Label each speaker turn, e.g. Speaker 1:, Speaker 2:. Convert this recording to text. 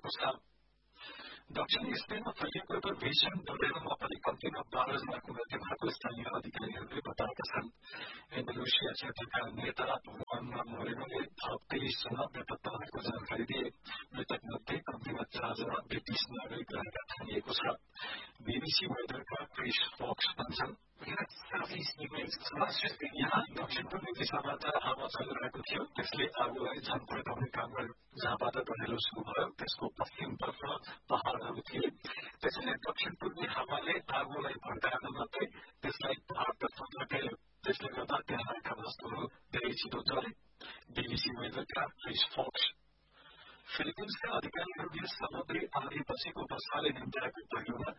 Speaker 1: भएको छ। दक्षिणी स्पेनमा फैलिएको एउटा भीषण डोरेरोमा पनि कम्तीमा 12 जनाको मृत्यु भएको स्थानीय अधिकारीहरूले बताएका छन्। एन्डालुसिया क्षेत्रका नेता जुआनमा मोरेनोले थप 23 जना बेपत्ता भएको जानकारी दिए। मृतक मध्ये कम्तीमा 4 जना ब्रिटिश नागरिक रहेका थालिएको छ। बीबीसी वेदरका क्रिस फक्स भन्छन्, यहाँ दक्षिण पूर्वी दिशाबाट हावा चलिरहेको थियो, त्यसले आगोलाई झन भड्काउने काम गर्यो। जहाँबाट दैलो शुरू भयो त्यसको पश्चिमतर्फ पहाड़हरू थिए। त्यसैले दक्षिण पूर्वी हावाले आगोलाई भड्काएर मात्रै त्यसलाई पहाड़तर्फ धकेल्यो। त्यसले गर्दा त्यहाँ रहेका वस्तुहरू धेरै छिटो जले। BBC वेदरका Chris fox. फिलिपिन्सका अधिकारीहरूले समुद्री आँधीपछिको वर्षाले निम्त्याएको पहिरोमा